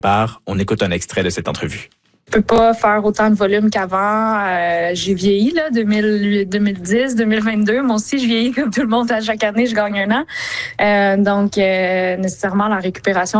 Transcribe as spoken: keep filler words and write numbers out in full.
Part, on écoute un extrait de cette entrevue. Je peux pas faire autant de volume qu'avant. Euh, j'ai vieilli, là, deux mille, deux mille dix, deux mille vingt-deux. Moi aussi, je vieillis comme tout le monde. À chaque année, je gagne un an. Euh, donc, euh, nécessairement, la récupération